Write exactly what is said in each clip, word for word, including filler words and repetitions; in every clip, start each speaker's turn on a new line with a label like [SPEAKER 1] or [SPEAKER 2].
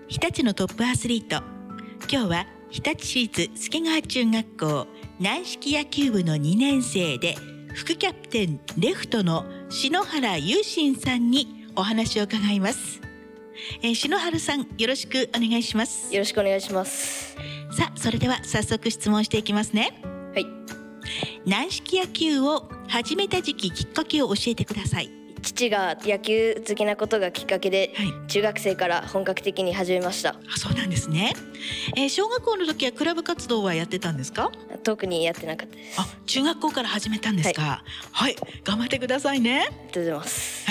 [SPEAKER 1] 日立のトップアスリート。今日は日立市立助川中学校軟式野球部のにねん生で副キャプテンレフトの篠原優心さんにお話を伺います。えー、篠原さん、よろしくお願いします。
[SPEAKER 2] よろしくお願いします。
[SPEAKER 1] さあ、それでは早速質問していきますね。
[SPEAKER 2] はい。
[SPEAKER 1] 軟式野球を始めた時期、きっかけを教えてください。
[SPEAKER 2] 父が野球好きなことがきっかけで、はい、中学生から本格的に始めました。
[SPEAKER 1] あ、そうなんですね。えー、小学校の時はクラブ活動はやってたんですか？
[SPEAKER 2] 特にやってなかったです。
[SPEAKER 1] あ、中学校から始めたんですか？はい、はい、頑張ってくださいね。
[SPEAKER 2] ありがとうございます。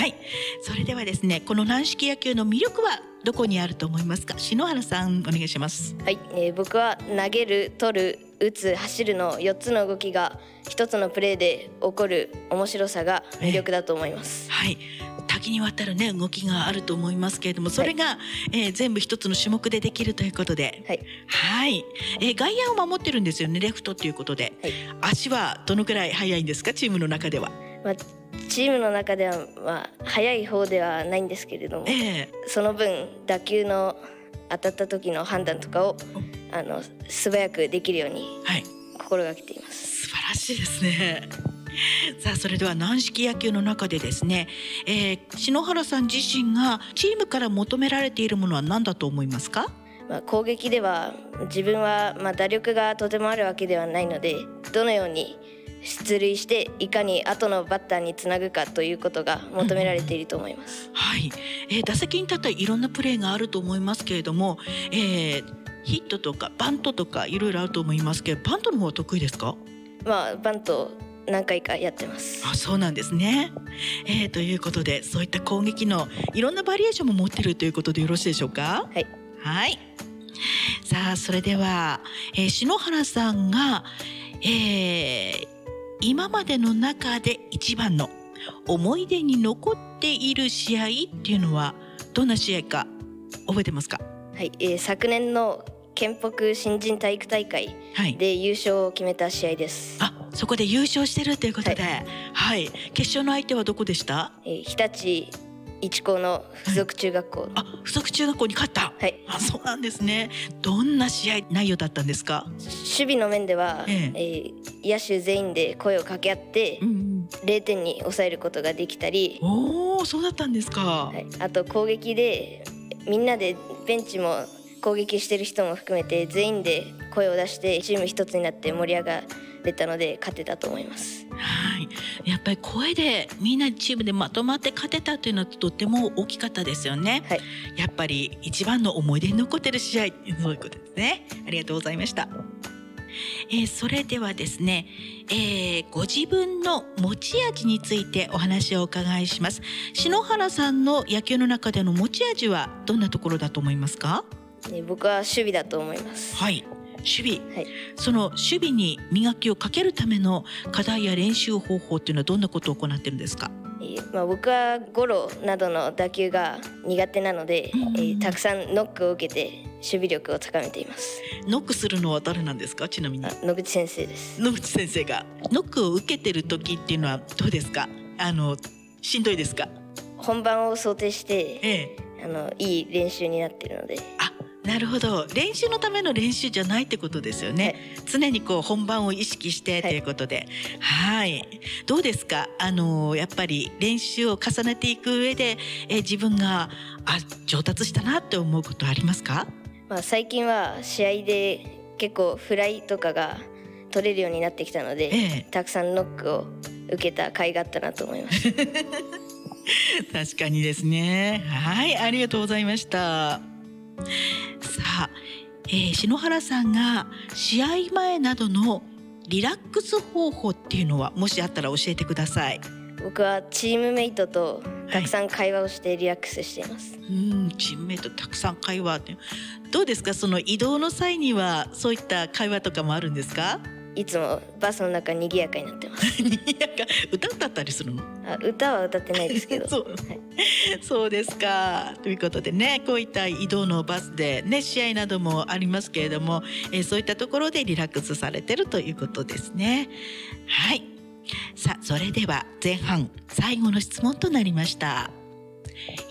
[SPEAKER 1] はい、それではですね、この軟式野球の魅力はどこにあると思いますか？篠原さん、お願いします。
[SPEAKER 2] はい、えー、僕は投げる、取る、打つ、走るのよっつの動きが一つのプレーで起こる面白さが魅力だと思います。
[SPEAKER 1] えー、はい、多岐にわたるね動きがあると思いますけれども、それが、はい、えー、全部一つの種目でできるということで、はい、はい、えー、外野を守ってるんですよね、レフトということで、はい、足はどのくらい速いんですか、チームの中では？まあ、
[SPEAKER 2] チームの中では、まあ、速い方ではないんですけれども、えー、その分打球の当たった時の判断とかをあの素早くできるように心がけています。
[SPEAKER 1] 素晴らしいですね。さあ、それでは軟式野球の中でですね、えー、篠原さん自身がチームから求められているものは何だと思いますか？
[SPEAKER 2] まあ、攻撃では自分は、まあ、打力がとてもあるわけではないので、どのように出塁していかに後のバッターにつなぐかということが求められていると思います。
[SPEAKER 1] うん、はい、えー、打席に立ったらいろんなプレーがあると思いますけれども、えー、ヒットとかバントとかいろいろあると思いますけど、バントの方は得意ですか？
[SPEAKER 2] まあ、バント何回かやってます。
[SPEAKER 1] あ、そうなんですね。えー、ということで、そういった攻撃のいろんなバリエーションも持っているということでよろしいでしょうか？
[SPEAKER 2] はい、
[SPEAKER 1] はい。さあ、それでは、えー、篠原さんが、えー、今までの中で一番の思い出に残っている試合っていうのはどんな試合か覚えてますか？
[SPEAKER 2] はい、えー、昨年の県北新人体育大会で優勝を決めた試合です。
[SPEAKER 1] はい、あ、そこで優勝してるということで、はい、はい、決勝の相手はどこでした？
[SPEAKER 2] えー、日立一高の附属中学校。はい、
[SPEAKER 1] あ、附属中学校に勝った。
[SPEAKER 2] はい。
[SPEAKER 1] あ、そうなんですね。どんな試合内容だったんですか？
[SPEAKER 2] 守備の面では、えええー、野手全員で声を掛け合って、うんうん、れいてんに抑えることができたり。
[SPEAKER 1] おー、そうだったんですか。
[SPEAKER 2] はい、あと攻撃でみんなでベンチも攻撃してる人も含めて全員で声を出してチーム一つになって盛り上がれたので勝てたと思います。
[SPEAKER 1] はい、やっぱり声でみんなチームでまとまって勝てたというのはとっても大きかったですよね。はい、やっぱり一番の思い出に残ってる試合、そういうことですね。ありがとうございました。えー、それではですね、えー、ご自分の持ち味についてお話をお伺いします。篠原さんの野球の中での持ち味はどんなところだと思いますか？
[SPEAKER 2] 僕は守備だと思います。
[SPEAKER 1] はい、守備、はい、その守備に磨きをかけるための課題や練習方法っていうのはどんなことを行ってるんですか？
[SPEAKER 2] えーまあ、僕はゴロなどの打球が苦手なので、うんうん、えー、たくさんノックを受けて守備力を高めています。
[SPEAKER 1] ノックするのは誰なんですか？ちなみに。
[SPEAKER 2] 野口先生です。
[SPEAKER 1] 野口先生がノックを受けてる時っていうのはどうですか？あのしんどいですか？
[SPEAKER 2] 本番を想定して、ええ、あのいい練習になっているので。
[SPEAKER 1] あ、なるほど、練習のための練習じゃないってことですよね。はい、常にこう本番を意識してということで、はい、はい、どうですか？あのやっぱり練習を重ねていく上で、え自分があ上達したなって思うことありますか？
[SPEAKER 2] まあ、最近は試合で結構フライとかが取れるようになってきたので、ええ、たくさんノックを受けた甲斐があったなと思います
[SPEAKER 1] 確かにですね。はい、ありがとうございました。さあ、えー、篠原さんが試合前などのリラックス方法っていうのはもしあったら教えてください。
[SPEAKER 2] 僕はチームメイトとたくさん会話をしてリラックスしています。
[SPEAKER 1] はい、うん、チームメイトたくさん会話って、どうですか？その移動の際にはそういった会話とかもあるんですか？
[SPEAKER 2] いつもバスの中にぎやかになってます
[SPEAKER 1] にぎやか、歌歌ったりするの？
[SPEAKER 2] あ、歌は歌ってないですけど
[SPEAKER 1] そう、はい、そうですか。ということでね、こういった移動のバスでね、試合などもありますけれども、えー、そういったところでリラックスされてるということですね。はい、さあ、それでは前半最後の質問となりました。